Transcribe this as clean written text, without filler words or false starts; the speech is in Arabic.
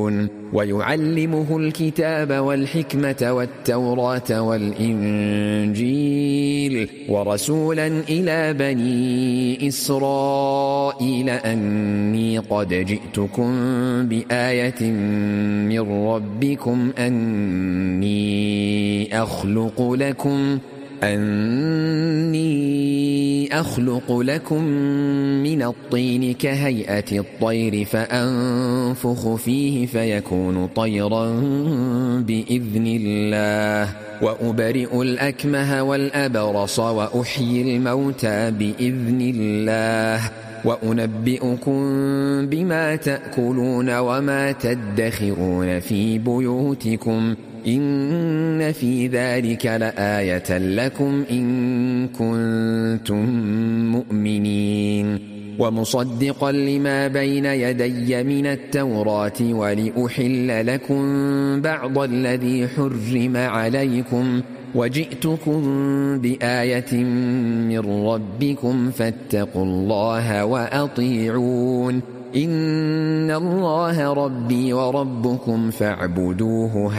ويعلمه الكتاب والحكمة والتوراة والإنجيل ورسولا إلى بني إسرائيل أني قد جئتكم بآية من ربكم أني أخلق لكم من الطين كهيئة الطير فأنفخ فيه فيكون طيرا بإذن الله وأبرئ الأكمه والأبرص وأحيي الموتى بإذن الله وأنبئكم بما تأكلون وما تدخرون في بيوتكم إن في ذلك لآية لكم إن كنتم مؤمنين ومصدقا لما بين يدي من التوراة ولأحل لكم بعض الذي حرم عليكم وجئتكم بآية من ربكم فاتقوا الله وأطيعون إن الله ربي وربكم فاعبدوه